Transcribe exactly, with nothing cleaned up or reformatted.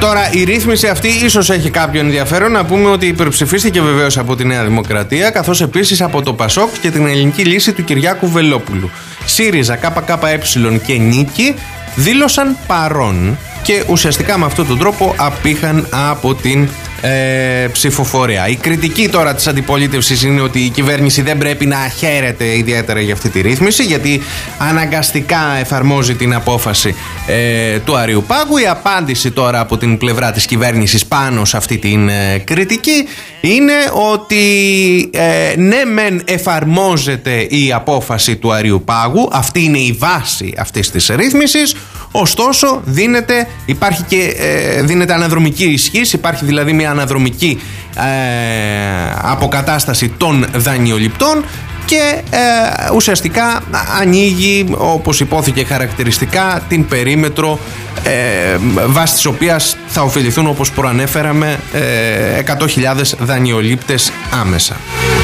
Τώρα, η ρύθμιση αυτή ίσως έχει κάποιο ενδιαφέρον. Να πούμε ότι υπερψηφίστηκε βεβαίως από τη Νέα Δημοκρατία, καθώς επίσης από το Πασόκ και την Ελληνική Λύση του Κυριάκου Βελόπουλου. ΣΥΡΙΖΑ, ΚΚΕ και Νίκη δήλωσαν παρόν και ουσιαστικά με αυτόν τον τρόπο απήχαν από την ε, ψηφοφορία. Η κριτική τώρα της αντιπολίτευσης είναι ότι η κυβέρνηση δεν πρέπει να χαίρεται ιδιαίτερα για αυτή τη ρύθμιση, γιατί αναγκαστικά εφαρμόζει την απόφαση ε, του Αριουπάγου. Η απάντηση τώρα από την πλευρά της κυβέρνησης πάνω σε αυτή την ε, κριτική είναι ότι ε, ναι μεν εφαρμόζεται η απόφαση του Αριουπάγου, αυτή είναι η βάση αυτής της ρύθμισης, ωστόσο δίνεται, υπάρχει και, ε, δίνεται αναδρομική ισχύς, υπάρχει δηλαδή μια αναδρομική ε, αποκατάσταση των δανειοληπτών και ε, ουσιαστικά ανοίγει, όπως υπόθηκε χαρακτηριστικά, την περίμετρο ε, βάσει της οποίας θα ωφεληθούν, όπως προανέφεραμε, ε, εκατό χιλιάδες δανειολήπτες άμεσα.